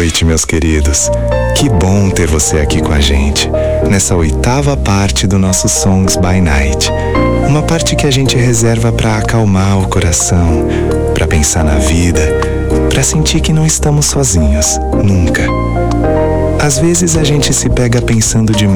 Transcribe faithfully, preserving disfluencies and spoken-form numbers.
noite, meus queridos. Que bom ter você aqui com a gente, nessa oitava parte do nosso Songs by Night. Uma parte que a gente reserva para acalmar o coração, para pensar na vida, para sentir que não estamos sozinhos, nunca. Às vezes a gente se pega pensando demais